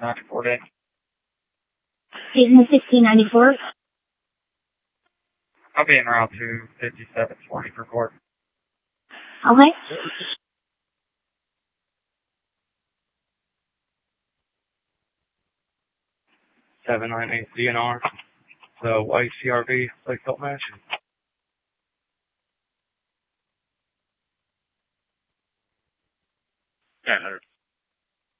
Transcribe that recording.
1694 day. Season 1694. I'll be en route to 5720 for court. Okay. 798 DNR. The white CRV plate belt match. Yeah,